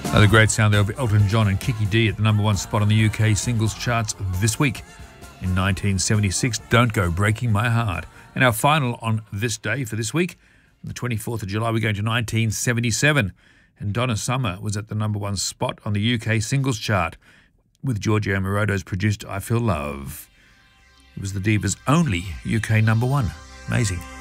The great sound there of Elton John and Kiki D at the number one spot on the UK singles charts this week. In 1976, Don't Go Breaking My Heart. And our final on this day for this week, the 24th of July, we're going to 1977. And Donna Summer was at the number one spot on the UK singles chart with Giorgio Moroder's produced I Feel Love. It was the Divas' only UK number one. Amazing.